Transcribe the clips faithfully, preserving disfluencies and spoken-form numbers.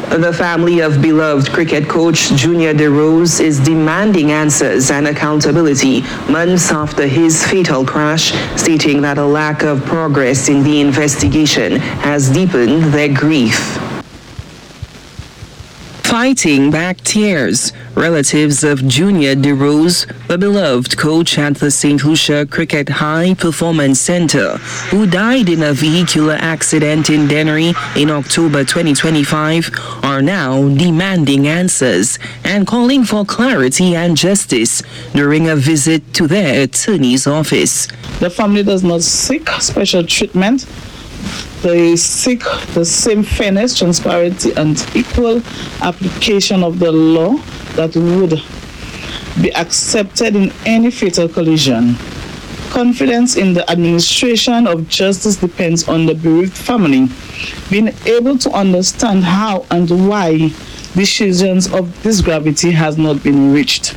The family of beloved cricket coach Junior De Rose is demanding answers and accountability months after his fatal crash, stating that a lack of progress in the investigation has deepened their grief. Fighting back tears, relatives of Junior De Rose, the beloved coach at the Saint Lucia Cricket High Performance Center, who died in a vehicular accident in Dennery in October twenty twenty-five, are now demanding answers and calling for clarity and justice during a visit to their attorney's office. The family does not seek special treatment. They seek the same fairness, transparency, and equal application of the law that would be accepted in any fatal collision. Confidence in the administration of justice depends on the bereaved family being able to understand how and why decisions of this gravity has not been reached.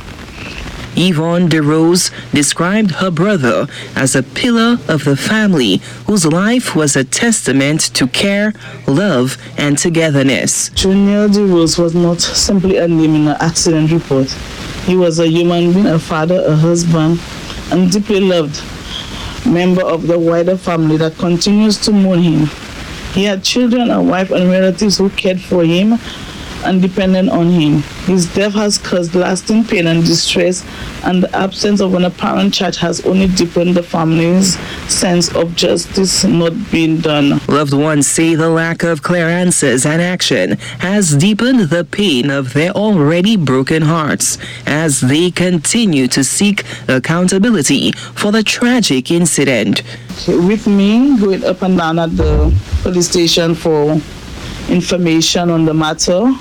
Yvonne De Rose described her brother as a pillar of the family whose life was a testament to care, love, and togetherness. Junior De Rose was not simply a name in an accident report. He was a human being, a father, a husband, and deeply loved member of the wider family that continues to mourn him. He had children, a wife, and relatives who cared for him and dependent on him. His death has caused lasting pain and distress, and the absence of an apparent charge has only deepened the family's sense of justice not being done. Loved ones say the lack of clear answers and action has deepened the pain of their already broken hearts as they continue to seek accountability for the tragic incident. With me going up and down at the police station for information on the matter,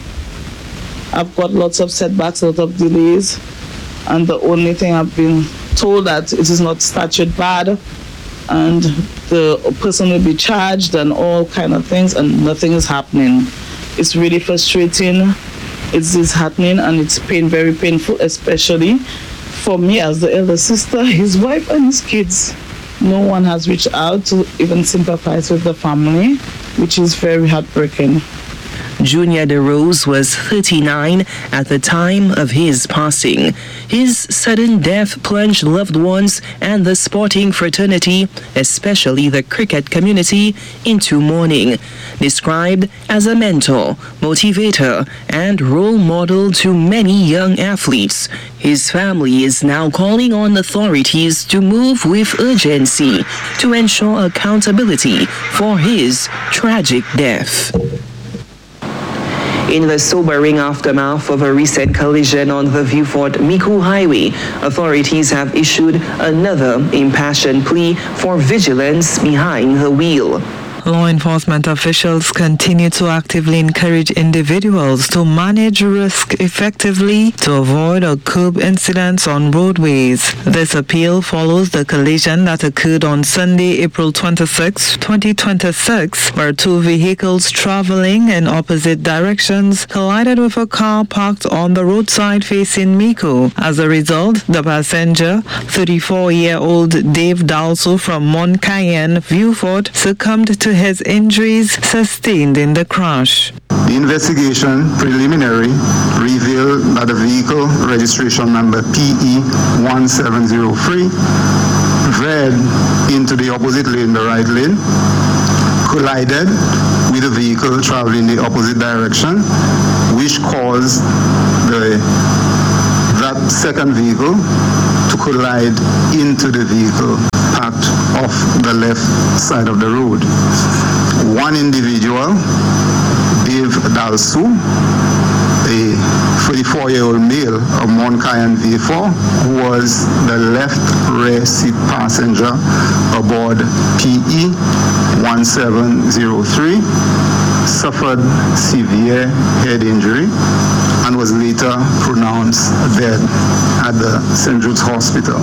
I've got lots of setbacks, lots of delays, and the only thing I've been told that it is not statute bad and the person will be charged and all kind of things, and nothing is happening. It's really frustrating. It's disheartening and it's pain, very painful, especially for me as the elder sister, his wife and his kids. No one has reached out to even sympathize with the family, which is very heartbreaking. Junior De Rose was thirty-nine at the time of his passing. His sudden death plunged loved ones and the sporting fraternity, especially the cricket community, into mourning. Described as a mentor, motivator, and role model to many young athletes, his family is now calling on authorities to move with urgency to ensure accountability for his tragic death. In the sobering aftermath of a recent collision on the Vieux-Fort-Micoud Highway, authorities have issued another impassioned plea for vigilance behind the wheel. Law enforcement officials continue to actively encourage individuals to manage risk effectively to avoid or curb incidents on roadways. This appeal follows the collision that occurred on Sunday, April twenty-sixth, twenty twenty-six, where two vehicles traveling in opposite directions collided with a car parked on the roadside facing Micoud. As a result, the passenger, thirty-four-year-old Dave Dalso from Mont Cayenne, Vieux-Fort, succumbed to his injuries sustained in the crash. The investigation preliminary revealed that the vehicle registration number P E one seven zero three veered into the opposite lane, the right lane, collided with a vehicle traveling in the opposite direction, which caused the that second vehicle to collide into the vehicle parked off the left side of the road. One individual, Dave Dalsu, a thirty-four-year-old male of Mont Cayenne Vieux-Fort, who was the left rear seat passenger aboard P E one seven zero three, suffered severe head injury and was later pronounced dead at the Saint Jude's Hospital.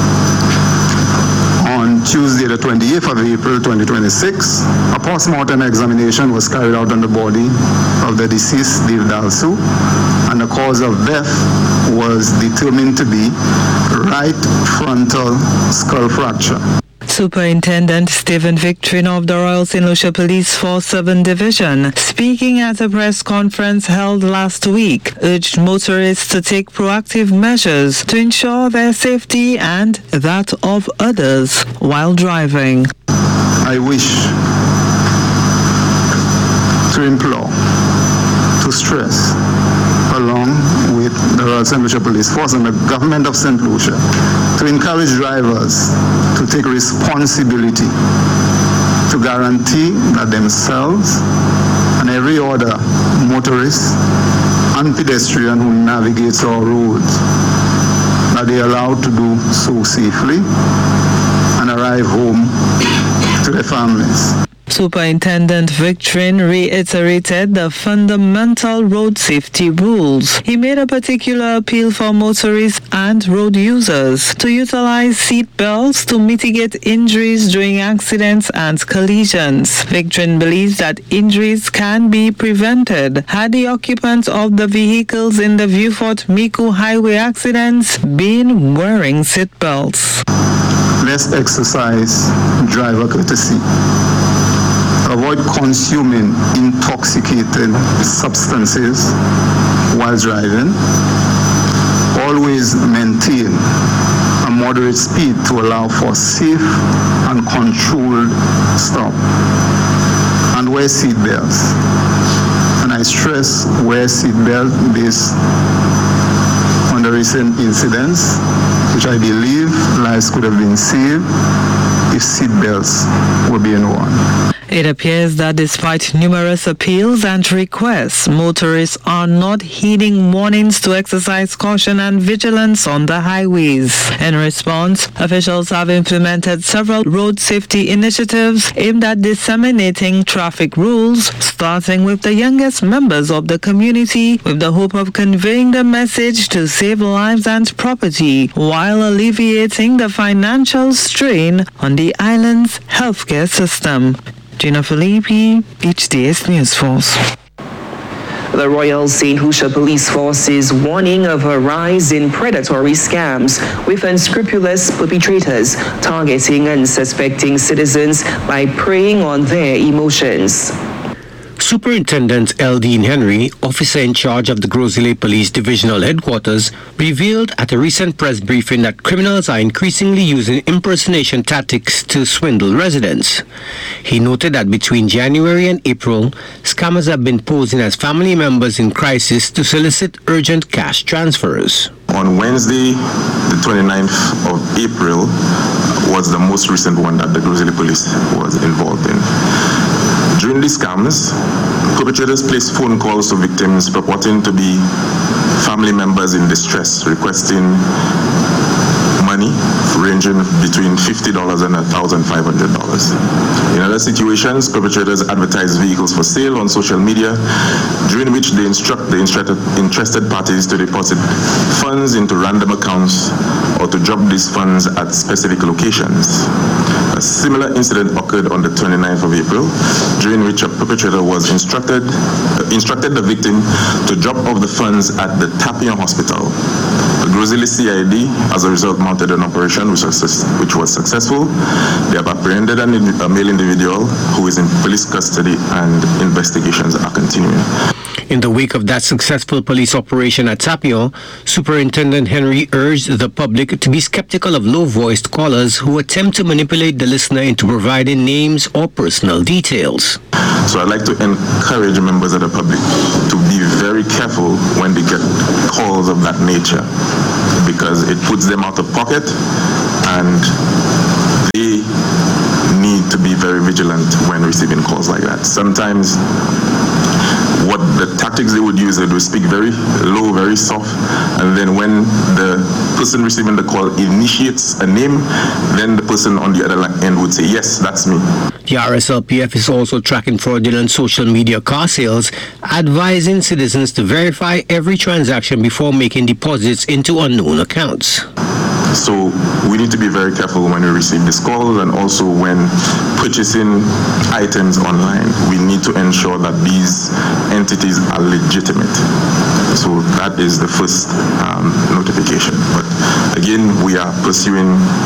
On Tuesday, the twenty-eighth of April, twenty twenty-six, a postmortem examination was carried out on the body of the deceased Dave Dalsu, and the cause of death was determined to be right frontal skull fracture. Superintendent Stephen Victorin of the Royal Saint Lucia Police Force seventh Division, speaking at a press conference held last week, urged motorists to take proactive measures to ensure their safety and that of others while driving. I wish to implore, to stress, along with the Royal Saint Lucia Police Force and the government of Saint Lucia, to encourage drivers to take responsibility to guarantee that themselves and every other motorist and pedestrian who navigates our roads, that they are allowed to do so safely and arrive home to their families. Superintendent Victorin reiterated the fundamental road safety rules. He made a particular appeal for motorists and road users to utilize seat belts to mitigate injuries during accidents and collisions. Victorin believes that injuries can be prevented had the occupants of the vehicles in the Vieux-Fort Micoud highway accidents been wearing seat belts. Let's exercise driver courtesy. Avoid consuming intoxicating substances while driving. Always maintain a moderate speed to allow for safe and controlled stop. And wear seat belts. And I stress wear seat belts based on the recent incidents, which I believe lives could have been saved if seat belts were being worn. It appears that despite numerous appeals and requests, motorists are not heeding warnings to exercise caution and vigilance on the highways. In response, officials have implemented several road safety initiatives aimed at disseminating traffic rules, starting with the youngest members of the community, with the hope of conveying the message to save lives and property while alleviating the financial strain on the island's healthcare system. Gina Filippi, H D S News Force. The Royal Saint Lucia Police Force is warning of a rise in predatory scams with unscrupulous perpetrators targeting unsuspecting citizens by preying on their emotions. Superintendent Eldine Henry, officer in charge of the Gros Islet Police Divisional Headquarters, revealed at a recent press briefing that criminals are increasingly using impersonation tactics to swindle residents. He noted that between January and April, scammers have been posing as family members in crisis to solicit urgent cash transfers. On Wednesday, the twenty-ninth of April, was the most recent one that the Gros Islet Police was involved in. During these scams, perpetrators placed phone calls to victims purporting to be family members in distress, requesting money ranging between fifty dollars and one thousand five hundred dollars. In other situations, perpetrators advertise vehicles for sale on social media, during which they instruct the interested parties to deposit funds into random accounts or to drop these funds at specific locations. A similar incident occurred on the twenty-ninth of April, during which a perpetrator was instructed uh, instructed the victim to drop off the funds at the Tapion Hospital. The Gros Islet C I D, as a result, mounted an operation which was, which was successful. They have apprehended an, a male individual who is in police custody, and investigations are continuing. In the wake of that successful police operation at Tapion, Superintendent Henry urged the public to be skeptical of low-voiced callers who attempt to manipulate the listener into providing names or personal details. So I'd like to encourage members of the public to be very careful when they get calls of that nature, because it puts them out of pocket and they need to be very vigilant when receiving calls like that. Sometimes what the tactics they would use, they would speak very low, very soft, and then when the person receiving the call initiates a name, then the person on the other end would say, yes, that's me. The R S L P F is also tracking fraudulent social media car sales, advising citizens to verify every transaction before making deposits into unknown accounts. So we need to be very careful when we receive these calls, and also when purchasing items online. We need to ensure that these entities are legitimate. So that is the first um, notification. But again, we are pursuing uh,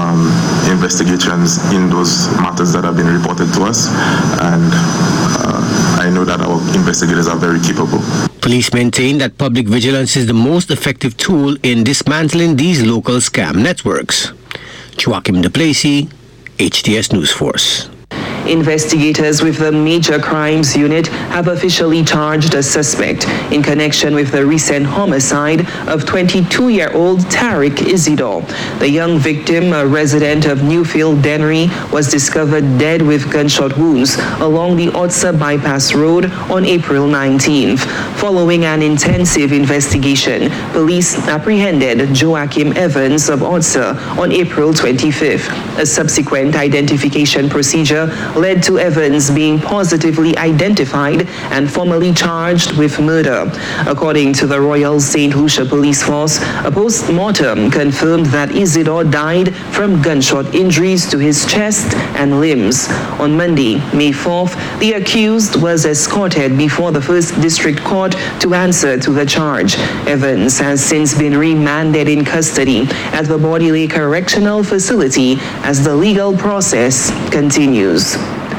um, investigations in those matters that have been reported to us, and uh, I know that our investigators are very capable. Police maintain that public vigilance is the most effective tool in dismantling these local scam networks. Joachim de Plessis, H T S News Force. Investigators with the Major Crimes Unit have officially charged a suspect in connection with the recent homicide of twenty-two-year-old Tariq Isidore. The young victim, a resident of Newfield Dennery, was discovered dead with gunshot wounds along the Otsa Bypass Road on April nineteenth. Following an intensive investigation, police apprehended Joachim Evans of Otsa on April twenty-fifth. A subsequent identification procedure led to Evans being positively identified and formally charged with murder. According to the Royal Saint Lucia Police Force, a post-mortem confirmed that Isidore died from gunshot injuries to his chest and limbs. On Monday, May fourth, the accused was escorted before the First District Court to answer to the charge. Evans has since been remanded in custody at the Bordelais Correctional Facility as the legal process continues.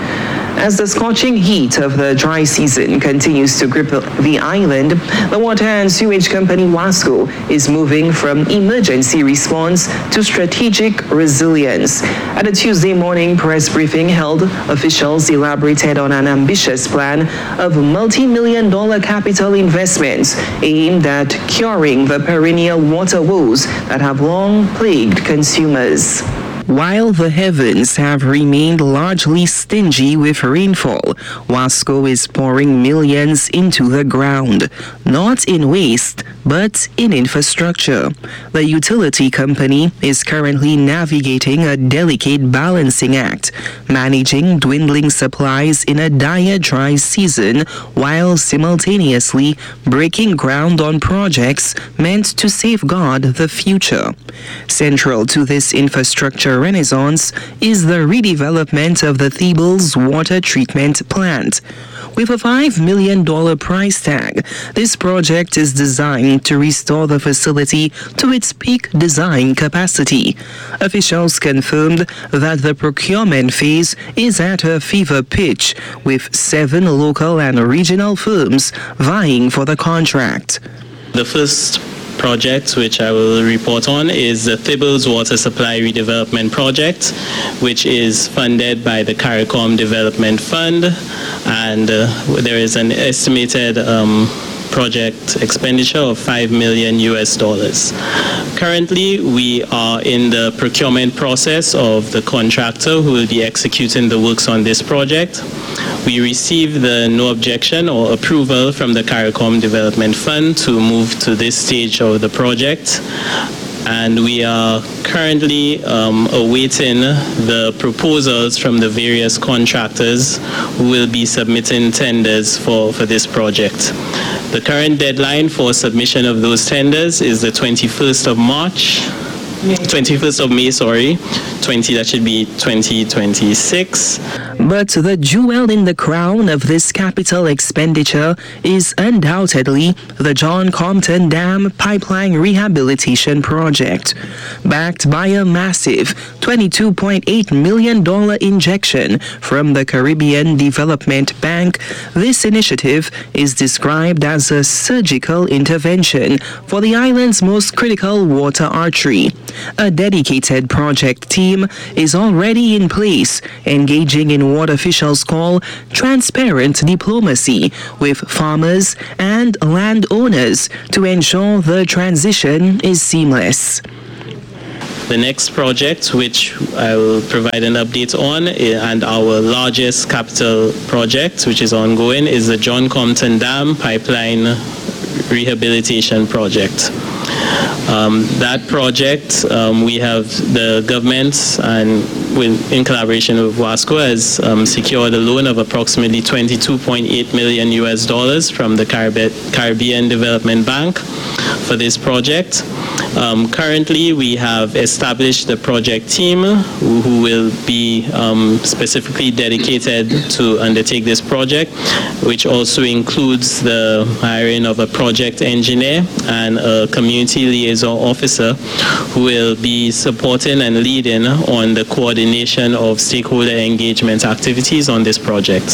As the scorching heat of the dry season continues to grip the island, the Water and Sewage Company WASCO is moving from emergency response to strategic resilience. At a Tuesday morning press briefing held, officials elaborated on an ambitious plan of multi-million dollar capital investments aimed at curing the perennial water woes that have long plagued consumers. While the heavens have remained largely stingy with rainfall, WASCO is pouring millions into the ground, not in waste, but in infrastructure. The utility company is currently navigating a delicate balancing act, managing dwindling supplies in a dire dry season while simultaneously breaking ground on projects meant to safeguard the future. Central to this infrastructure renaissance is the redevelopment of the Thebles water treatment plant. With a five million dollars price tag, this project is designed to restore the facility to its peak design capacity. Officials confirmed that the procurement phase is at a fever pitch, with seven local and regional firms vying for the contract. The first project which I will report on is the Thebles Water Supply Redevelopment Project, which is funded by the CARICOM Development Fund, and uh, there is an estimated um, project expenditure of five million U S dollars. Currently, we are in the procurement process of the contractor who will be executing the works on this project. We received the no objection or approval from the CARICOM Development Fund to move to this stage of the project. And we are currently um, awaiting the proposals from the various contractors who will be submitting tenders for, for this project. The current deadline for submission of those tenders is the twenty-first of March, twenty-first of May, sorry, twenty, that should be twenty twenty-six. But the jewel in the crown of this capital expenditure is undoubtedly the John Compton Dam Pipeline Rehabilitation Project. Backed by a massive twenty-two point eight million dollars injection from the Caribbean Development Bank, this initiative is described as a surgical intervention for the island's most critical water artery. A dedicated project team is already in place, engaging in what officials call transparent diplomacy with farmers and landowners to ensure the transition is seamless. The next project, which I will provide an update on, and our largest capital project, which is ongoing, is the John Compton Dam Pipeline Rehabilitation Project. Um, that project, um, we have the government and with, in collaboration with Wasco, has um, secured a loan of approximately twenty-two point eight million U S dollars from the Caribbean Development Bank for this project. Um, currently, we have established the project team who, who will be um, specifically dedicated to undertake this project, which also includes the hiring of a project engineer and a community liaison officer who will be supporting and leading on the coordination of stakeholder engagement activities on this project.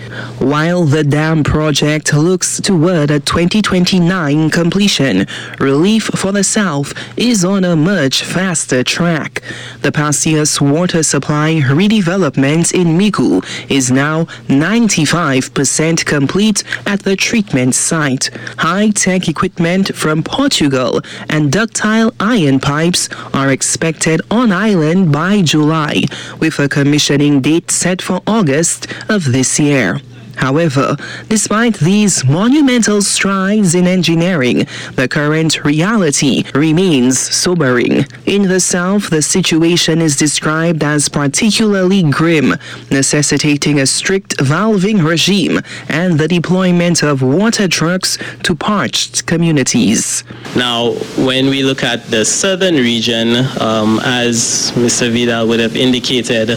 While the dam project looks toward a twenty twenty-nine completion, relief for the South is on a much faster track. The Pasias water supply redevelopment in Migu is now ninety-five percent complete at the treatment site. High-tech equipment from Portugal and ductile iron pipes are expected on island by July, with a commissioning date set for August of this year. However, despite these monumental strides in engineering, the current reality remains sobering. In the South, the situation is described as particularly grim, necessitating a strict valving regime and the deployment of water trucks to parched communities. Now, when we look at the southern region, um, as Mister Vidal would have indicated,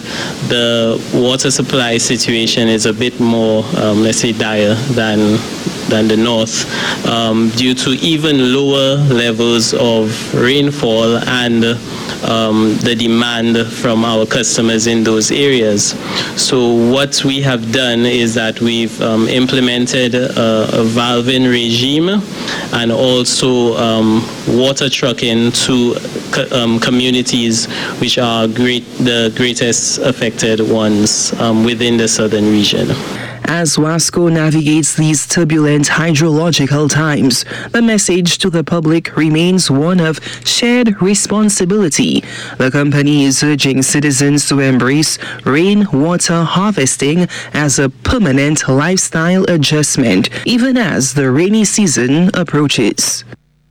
the water supply situation is a bit more Um, let's say dire than than the north, um, due to even lower levels of rainfall and um, the demand from our customers in those areas. So what we have done is that we've um, implemented a, a valving regime and also um, water trucking to co- um, communities which are great, the greatest affected ones um, within the southern region. As Wasco navigates these turbulent hydrological times, the message to the public remains one of shared responsibility. The company is urging citizens to embrace rainwater harvesting as a permanent lifestyle adjustment, even as the rainy season approaches.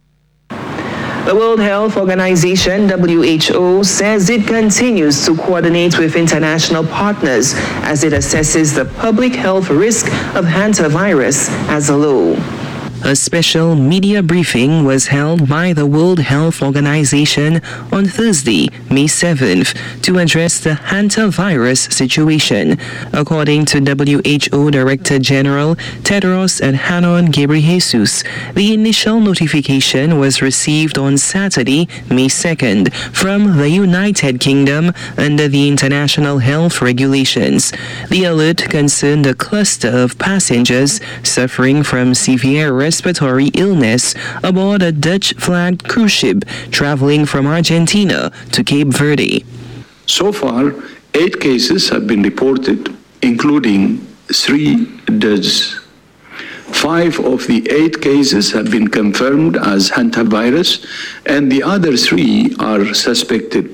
The World Health Organization, W H O, says it continues to coordinate with international partners as it assesses the public health risk of hantavirus as a whole. A special media briefing was held by the World Health Organization on Thursday, May seventh, to address the hantavirus situation. According to W H O Director General Tedros Adhanom Ghebreyesus, the initial notification was received on Saturday, May second, from the United Kingdom under the International Health Regulations. The alert concerned a cluster of passengers suffering from severe respiratory illness aboard a Dutch-flagged cruise ship traveling from Argentina to Cape Verde. So far, eight cases have been reported, including three deaths. Five of the eight cases have been confirmed as hantavirus, and the other three are suspected.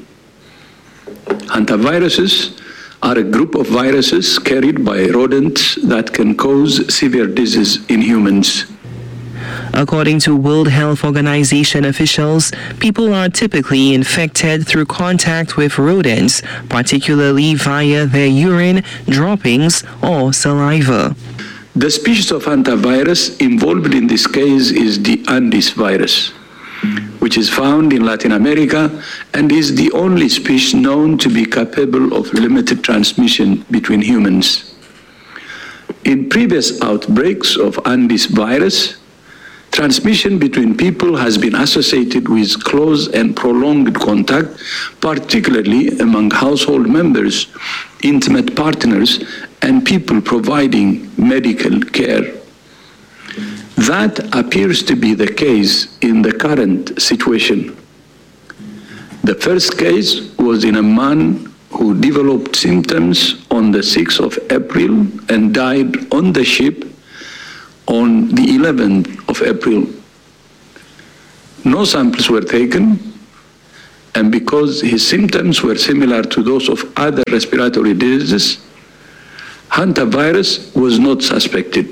Hantaviruses are a group of viruses carried by rodents that can cause severe disease in humans. According to World Health Organization officials, people are typically infected through contact with rodents, particularly via their urine, droppings, or saliva. The species of hantavirus involved in this case is the Andes virus, which is found in Latin America and is the only species known to be capable of limited transmission between humans. In previous outbreaks of Andes virus, transmission between people has been associated with close and prolonged contact, particularly among household members, intimate partners, and people providing medical care. That appears to be the case in the current situation. The first case was in a man who developed symptoms on the sixth of April and died on the ship on the eleventh of April. No samples were taken, and because his symptoms were similar to those of other respiratory diseases, hantavirus was not suspected.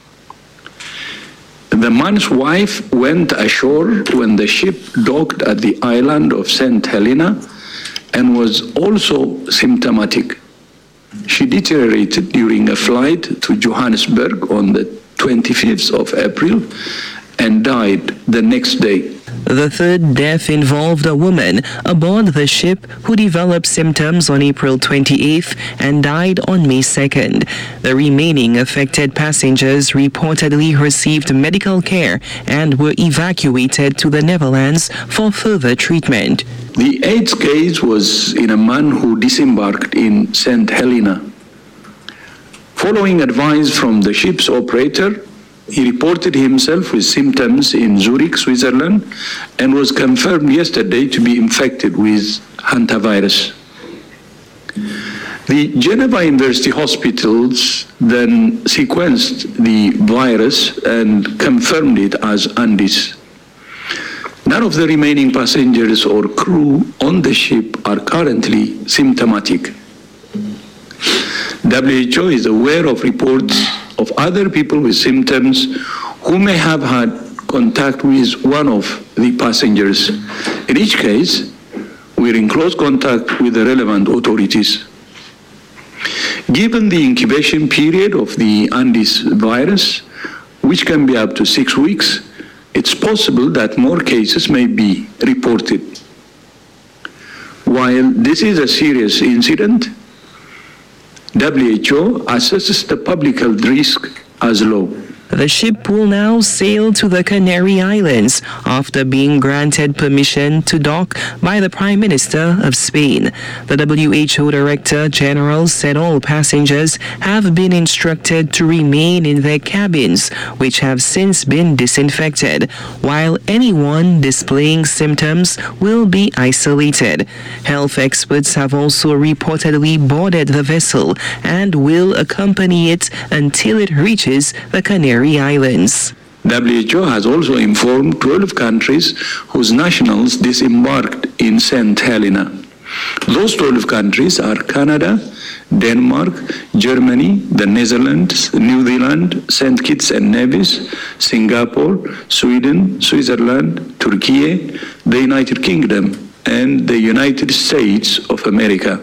The man's wife went ashore when the ship docked at the island of Saint Helena and was also symptomatic. She deteriorated during a flight to Johannesburg on the twenty-fifth of April and died the next day. The third death involved a woman aboard the ship who developed symptoms on April twenty-eighth and died on May second. The remaining affected passengers reportedly received medical care and were evacuated to the Netherlands for further treatment. The eighth case was in a man who disembarked in Saint Helena. Following advice from the ship's operator, he reported himself with symptoms in Zurich, Switzerland, and was confirmed yesterday to be infected with hantavirus. The Geneva University hospitals then sequenced the virus and confirmed it as Andes. None of the remaining passengers or crew on the ship are currently symptomatic. W H O is aware of reports of other people with symptoms who may have had contact with one of the passengers. In each case, we're in close contact with the relevant authorities. Given the incubation period of the Andes virus, which can be up to six weeks, it's possible that more cases may be reported. While this is a serious incident, W H O assesses the public health risk as low. The ship will now sail to the Canary Islands after being granted permission to dock by the Prime Minister of Spain. The W H O Director General said all passengers have been instructed to remain in their cabins, which have since been disinfected, while anyone displaying symptoms will be isolated. Health experts have also reportedly boarded the vessel and will accompany it until it reaches the Canary Islands. W H O has also informed twelve countries whose nationals disembarked in Saint Helena. Those twelve countries are Canada, Denmark, Germany, the Netherlands, New Zealand, Saint Kitts and Nevis, Singapore, Sweden, Switzerland, Turkey, the United Kingdom, and the United States of America.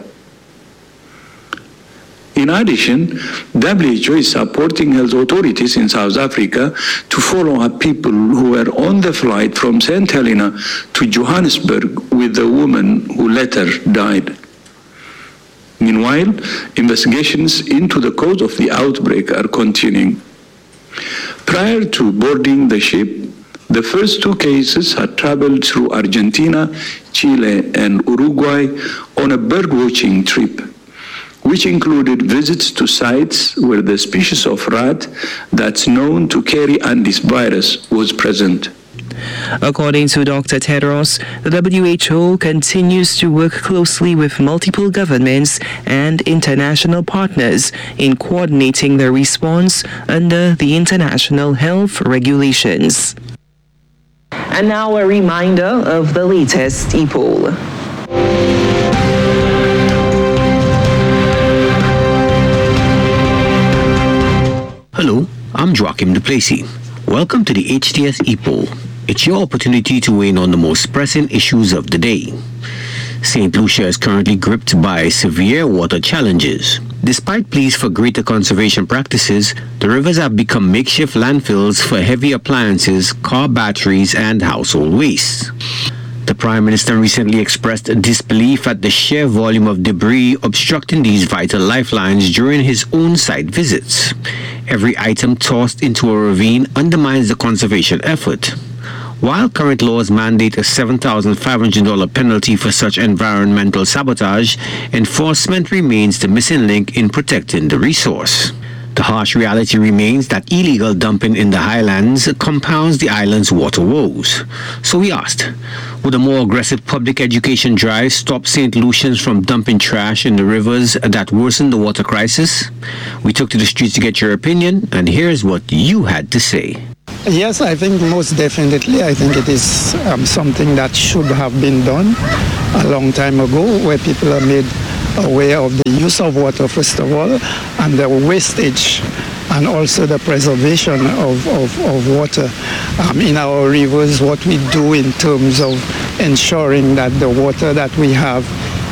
In addition, W H O is supporting health authorities in South Africa to follow up people who were on the flight from Saint Helena to Johannesburg with the woman who later died. Meanwhile, investigations into the cause of the outbreak are continuing. Prior to boarding the ship, the first two cases had traveled through Argentina, Chile, and Uruguay on a bird-watching trip, which included visits to sites where the species of rat that's known to carry Andes virus was present. According to Doctor Tedros, the W H O continues to work closely with multiple governments and international partners in coordinating the response under the international health regulations. And now a reminder of the latest e-poll. Hello, I'm Joachim Duplessis. Welcome to the H T S e-poll. It's your opportunity to weigh in on the most pressing issues of the day. Saint Lucia is currently gripped by severe water challenges. Despite pleas for greater conservation practices, the rivers have become makeshift landfills for heavy appliances, car batteries, and household waste. The Prime Minister recently expressed disbelief at the sheer volume of debris obstructing these vital lifelines during his own site visits. Every item tossed into a ravine undermines the conservation effort. While current laws mandate a seven thousand five hundred dollars penalty for such environmental sabotage, enforcement remains the missing link in protecting the resource. The harsh reality remains that illegal dumping in the highlands compounds the island's water woes. So we asked, would a more aggressive public education drive stop Saint Lucians from dumping trash in the rivers that worsen the water crisis? We took to the streets to get your opinion, and here's what you had to say. Yes, I think most definitely. I think it is um, something that should have been done a long time ago, where people are made aware of the use of water, first of all, and the wastage, and also the preservation of, of, of water um, in our rivers, what we do in terms of ensuring that the water that we have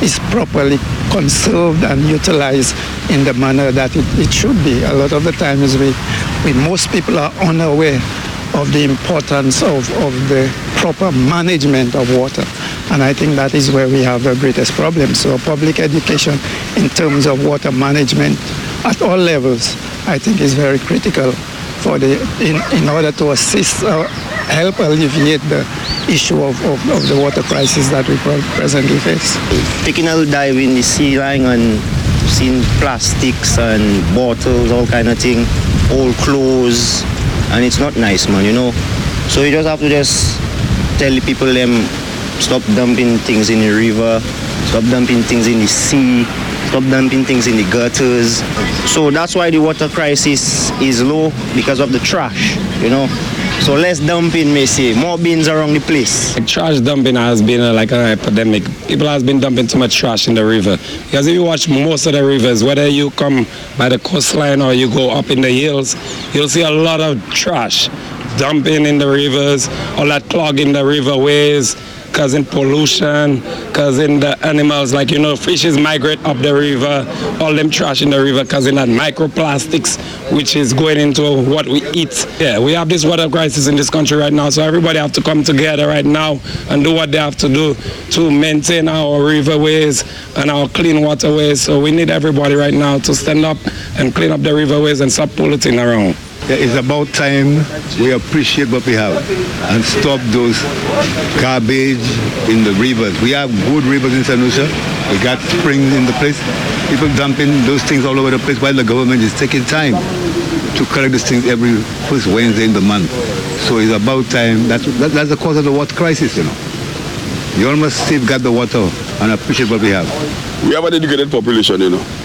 is properly conserved and utilized in the manner that it, it should be. A lot of the times we, we most people are unaware of the importance of, of the proper management of water. And I think that is where we have the greatest problem. So public education in terms of water management at all levels, I think is very critical for the in, in order to assist or help alleviate the issue of, of, of the water crisis that we presently face. Taking a dive in the sea line and seeing plastics and bottles, all kind of thing, old clothes, and it's not nice, man, you know. So you just have to just tell the people them stop dumping things in the river, stop dumping things in the sea, stop dumping things in the gutters. So that's why the water crisis is low, because of the trash, you know. So less dumping, may say, more bins around the place. Trash dumping has been uh, like an epidemic. People have been dumping too much trash in the river. Because if you watch most of the rivers, whether you come by the coastline or you go up in the hills, you'll see a lot of trash dumping in the rivers, all that clogging the riverways, causing pollution, causing the animals, like, you know, fishes migrate up the river, all them trash in the river, causing that microplastics, which is going into what we eat. Yeah, we have this water crisis in this country right now, so everybody have to come together right now and do what they have to do to maintain our riverways and our clean waterways. So we need everybody right now to stand up and clean up the riverways and stop polluting around. Yeah, it's about time we appreciate what we have and stop those garbage in the rivers. We have good rivers in Saint Lucia. We got springs in the place. People dumping those things all over the place while the government is taking time to collect these things every first Wednesday in the month. So it's about time. That's, that, that's the cause of the water crisis, you know. You all must safeguard the water and appreciate what we have. We have an educated population, you know.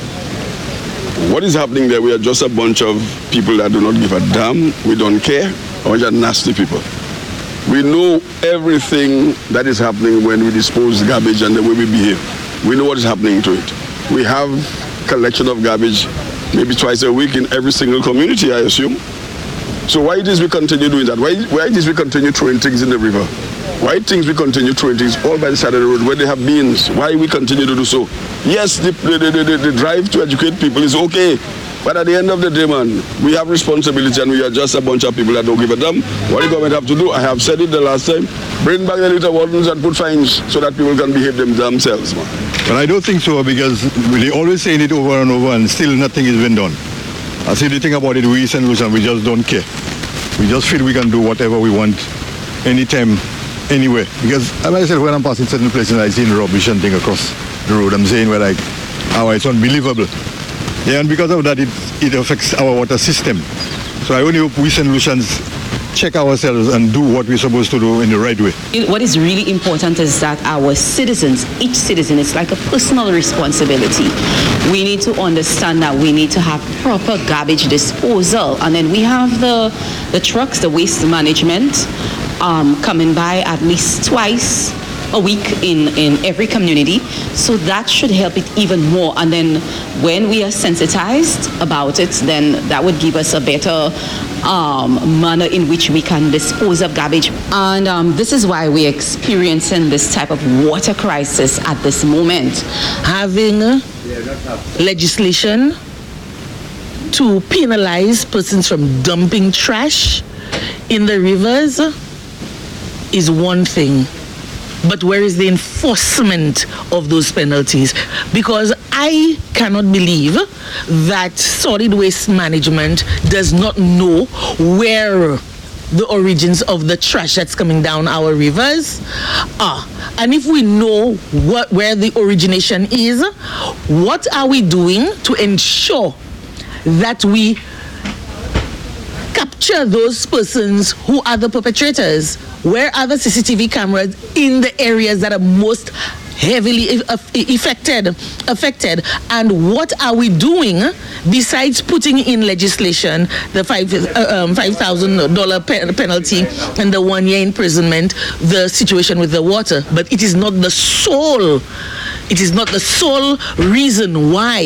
What is happening there? We are just a bunch of people that do not give a damn. We don't care. A bunch of nasty people. We know everything that is happening when we dispose garbage and the way we behave. We know what is happening to it. We have collection of garbage maybe twice a week in every single community, I assume. So why it is we continue doing that? Why, why it is we continue throwing things in the river? Why things we continue throwing things all by the side of the road where they have bins? Why we continue to do so? Yes, the, the, the, the, the drive to educate people is okay. But at the end of the day, man, we have responsibility and we are just a bunch of people that don't give a damn. What the government have to do, I have said it the last time, bring back the litter wardens and put fines so that people can behave them themselves, man. But I don't think so, because they always saying it over and over and still nothing is being done. I see the thing about it, we Saint Lucian, we just don't care. We just feel we can do whatever we want anytime, anywhere. Because as I said, when I'm passing certain places, I see rubbish and thing across the road. I'm saying, well, like, oh, it's unbelievable. Yeah, and because of that, it, it affects our water system. So I only hope we Saint Lucians check ourselves and do what we're supposed to do in the right way. What is really important is that our citizens, each citizen, it's like a personal responsibility. We need to understand that we need to have proper garbage disposal. And then we have the, the trucks, the waste management, um, coming by at least twice a week in, in every community. So that should help it even more. And then when we are sensitized about it, then that would give us a better um, manner in which we can dispose of garbage. And um, this is why we're experiencing this type of water crisis at this moment. Having legislation to penalize persons from dumping trash in the rivers is one thing. But where is the enforcement of those penalties? Because I cannot believe that solid waste management does not know where the origins of the trash that's coming down our rivers are. And if we know what where the origination is, what are we doing to ensure that we capture those persons who are the perpetrators? Where are the C C T V cameras in the areas that are most heavily affected, affected? And what are we doing besides putting in legislation, the five uh, um, five thousand dollar pen penalty and the one year imprisonment, the situation with the water? But it is not the sole, it is not the sole reason why